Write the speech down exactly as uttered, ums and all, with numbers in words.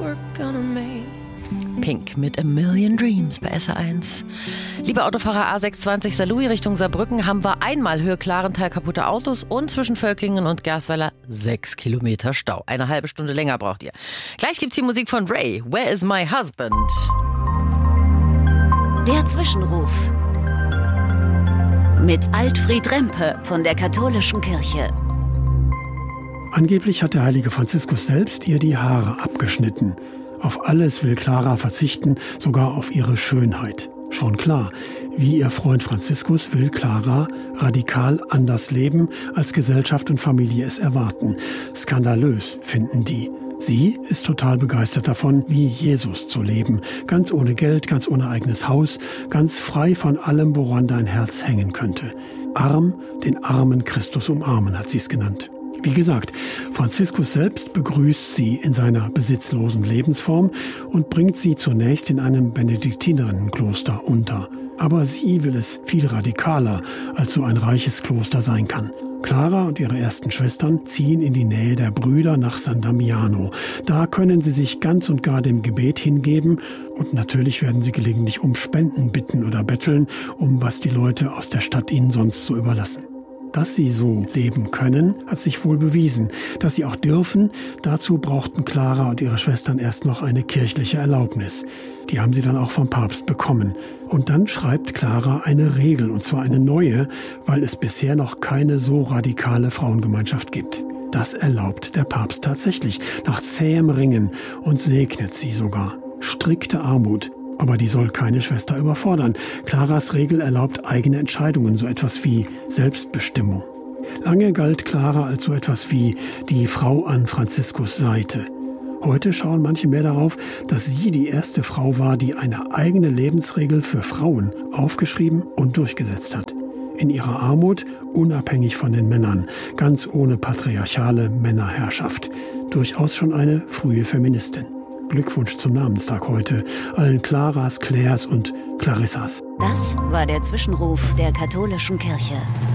we're gonna make. Pink mit A Million Dreams bei S R eins. Lieber Autofahrer A sechs zwanzig Saarlouis Richtung Saarbrücken, haben wir einmal Höhe-Klarental kaputte Autos und zwischen Völklingen und Gersweiler sechs Kilometer Stau. Eine halbe Stunde länger braucht ihr. Gleich gibt's die Musik von Ray. Where is my husband? Der Zwischenruf mit Altfried Rempe von der Katholischen Kirche. Angeblich hat der heilige Franziskus selbst ihr die Haare abgeschnitten. Auf alles will Clara verzichten, sogar auf ihre Schönheit. Schon klar, wie ihr Freund Franziskus will Clara radikal anders leben, als Gesellschaft und Familie es erwarten. Skandalös finden die. Sie ist total begeistert davon, wie Jesus zu leben. Ganz ohne Geld, ganz ohne eigenes Haus, ganz frei von allem, woran dein Herz hängen könnte. Arm, den armen Christus umarmen, hat sie es genannt. Wie gesagt, Franziskus selbst begrüßt sie in seiner besitzlosen Lebensform und bringt sie zunächst in einem Benediktinerinnenkloster unter. Aber sie will es viel radikaler, als so ein reiches Kloster sein kann. Clara und ihre ersten Schwestern ziehen in die Nähe der Brüder nach San Damiano. Da können sie sich ganz und gar dem Gebet hingeben und natürlich werden sie gelegentlich um Spenden bitten oder betteln, um was die Leute aus der Stadt ihnen sonst so überlassen. Dass sie so leben können, hat sich wohl bewiesen. Dass sie auch dürfen, dazu brauchten Clara und ihre Schwestern erst noch eine kirchliche Erlaubnis. Die haben sie dann auch vom Papst bekommen. Und dann schreibt Clara eine Regel, und zwar eine neue, weil es bisher noch keine so radikale Frauengemeinschaft gibt. Das erlaubt der Papst tatsächlich, nach zähem Ringen, und segnet sie sogar. Strikte Armut. Aber die soll keine Schwester überfordern. Claras Regel erlaubt eigene Entscheidungen, so etwas wie Selbstbestimmung. Lange galt Clara als so etwas wie die Frau an Franziskus Seite. Heute schauen manche mehr darauf, dass sie die erste Frau war, die eine eigene Lebensregel für Frauen aufgeschrieben und durchgesetzt hat. In ihrer Armut, unabhängig von den Männern, ganz ohne patriarchale Männerherrschaft. Durchaus schon eine frühe Feministin. Glückwunsch zum Namenstag heute, allen Claras, Claires und Clarissas. Das war der Zwischenruf der Katholischen Kirche.